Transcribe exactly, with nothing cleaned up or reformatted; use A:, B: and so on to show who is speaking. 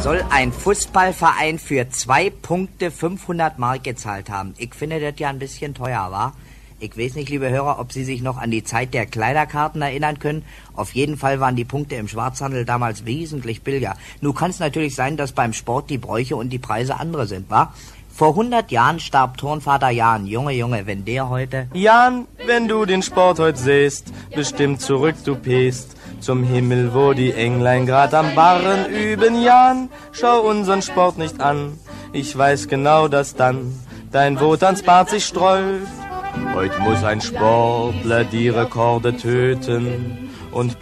A: soll ein Fußballverein für zwei Punkte fünfhundert Mark gezahlt haben. Ich finde das ja ein bisschen teuer, wa? Ich weiß nicht, liebe Hörer, ob Sie sich noch an die Zeit der Kleiderkarten erinnern können. Auf jeden Fall waren die Punkte im Schwarzhandel damals wesentlich billiger. Nun kann es natürlich sein, dass beim Sport die Bräuche und die Preise andere sind, wa? Vor hundert Jahren starb Turnvater Jan. Junge, Junge, wenn der heute...
B: Jan, wenn du den Sport heute siehst, bestimmt zurück du pest zum Himmel, wo die Englein grad am Barren üben. Jan, schau unseren Sport nicht an, ich weiß genau, dass dann dein Wotanz Bart sich sträubt. Heut muss ein Sportler die Rekorde töten und